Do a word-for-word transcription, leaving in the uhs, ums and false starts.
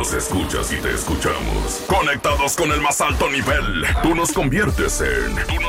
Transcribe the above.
nos escuchas y te escuchamos. Conectados con el más alto nivel. Tú nos conviertes en... Tú nos